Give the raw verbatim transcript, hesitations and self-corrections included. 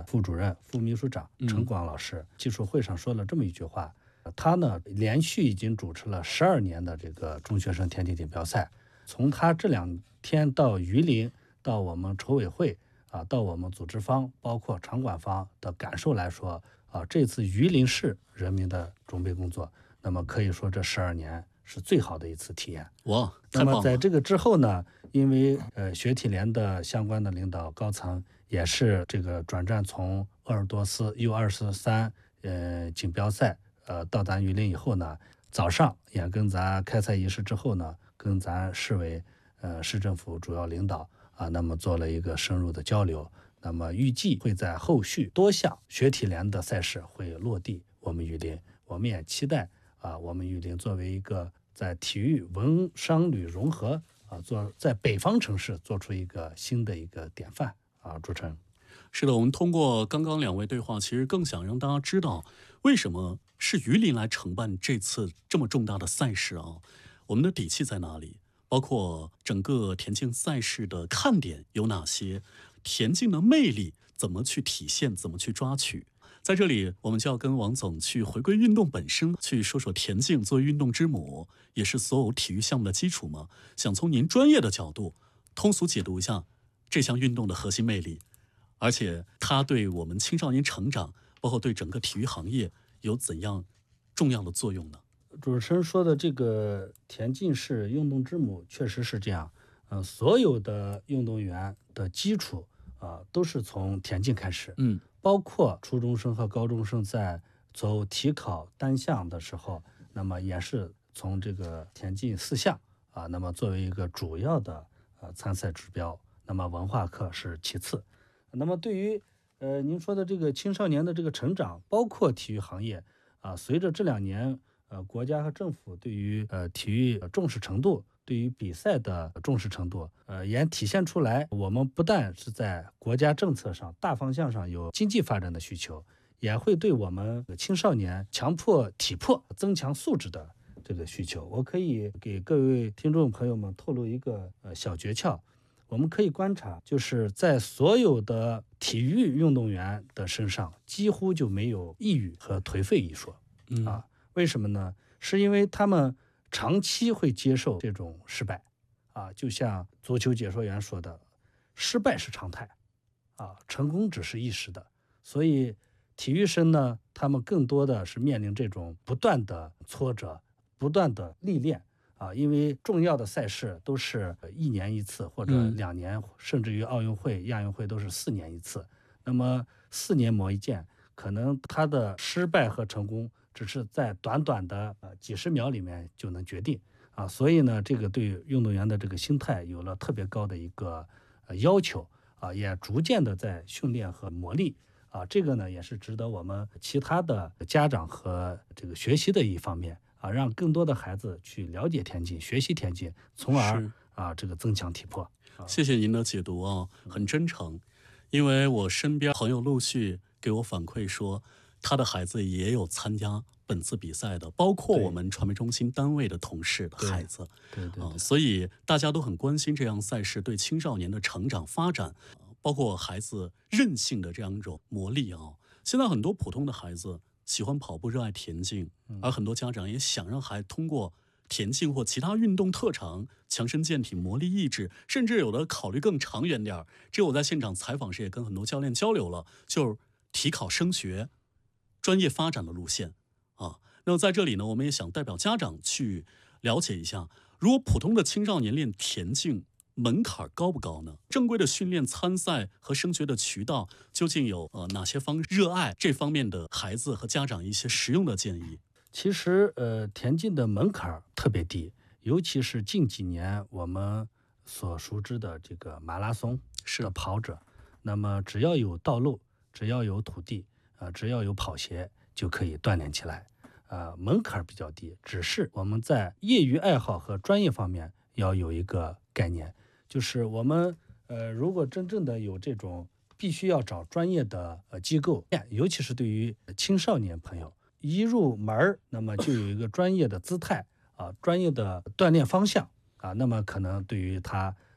副主任、副秘书长陈广老师技术会上说了这么一句话，他呢连续已经主持了十二年的这个中学生田径锦标赛，从他这两天到榆林，到我们筹委会啊，到我们组织方，包括场馆方的感受来说啊，这次榆林市人民的准备工作，那么可以说这十二年是最好的一次体验。 哇， 那么在这个之后呢，因为呃学体联的相关的领导高层也是这个转战从鄂尔多斯 U 二十三呃锦标赛呃到咱榆林以后呢，早上也跟咱开赛仪式之后呢，跟咱市委呃市政府主要领导啊，那么做了一个深入的交流。那么预计会在后续多项学体联的赛事会落地我们榆林，我们也期待啊，我们榆林作为一个在体育文商旅融合啊，做在北方城市做出一个新的一个典范啊，主持人。 是的，我们通过刚刚两位对话，其实更想让大家知道，为什么是榆林来承办这次这么重大的赛事啊？我们的底气在哪里？包括整个田径赛事的看点有哪些？田径的魅力怎么去体现？怎么去抓取？在这里，我们就要跟王总去回归运动本身，去说说田径作为运动之母，也是所有体育项目的基础嘛。想从您专业的角度，通俗解读一下这项运动的核心魅力，而且它对我们青少年成长，包括对整个体育行业有怎样重要的作用呢？ 主持人说的这个田径是运动之母，确实是这样。呃，所有的运动员的基础啊、呃，都是从田径开始。 嗯， 包括初中生和高中生在走体考单项的时候，那么也是从这个田径四项啊，那么作为一个主要的呃参赛指标。那么文化课是其次。那么对于呃您说的这个青少年的这个成长，包括体育行业啊，随着这两年呃国家和政府对于呃体育重视程度，对于比赛的重视程度，呃，也体现出来，我们不但是在国家政策上、大方向上有经济发展的需求，也会对我们青少年强迫体魄、增强素质的这个需求。我可以给各位听众朋友们透露一个呃小诀窍，我们可以观察，就是在所有的体育运动员的身上，几乎就没有抑郁和颓废一说。 嗯啊，为什么呢？是因为他们长期会接受这种失败，啊，就像足球解说员说的，失败是常态，啊，成功只是一时的。所以体育生呢，他们更多的是面临这种不断的挫折、不断的历练，啊，因为重要的赛事都是一年一次，或者两年，嗯、甚至于奥运会、亚运会都是四年一次。那么四年磨一剑，可能他的失败和成功只是在短短的呃几十秒里面就能决定啊，所以呢，这个对运动员的这个心态有了特别高的一个呃要求啊，也逐渐的在训练和磨砺啊，这个呢也是值得我们其他的家长和这个学习的一方面啊，让更多的孩子去了解田径、学习田径，从而啊这个增强体魄。啊、 谢谢您的解读啊，很真诚，因为我身边朋友陆续给我反馈说，他的孩子也有参加本次比赛的，包括我们传媒中心单位的同事的孩子， 对对 对, 对、 呃，所以大家都很关心这样赛事对青少年的成长发展，呃、包括孩子韧性的这样一种磨砺啊。现在很多普通的孩子喜欢跑步，热爱田径，而很多家长也想让孩子通过田径或其他运动特长强身健体、磨砺意志，甚至有的考虑更长远点。这我在现场采访时也跟很多教练交流了，就是体考升学、专业发展的路线啊。那么在这里呢，我们也想代表家长去了解一下，如果普通的青少年练田径，门槛高不高呢？正规的训练、参赛和升学的渠道究竟有呃哪些方热爱这方面的孩子和家长一些实用的建议？ 其实呃，田径的门槛特别低，尤其是近几年我们所熟知的这个马拉松的跑者，那么只要有道路，只要有土地，呃，只要有跑鞋，就可以锻炼起来。呃，门槛比较低，只是我们在业余爱好和专业方面要有一个概念，就是我们呃，如果真正的有这种必须要找专业的呃机构，尤其是对于青少年朋友，一入门那么就有一个专业的姿态啊，专业的锻炼方向啊，那么可能对于他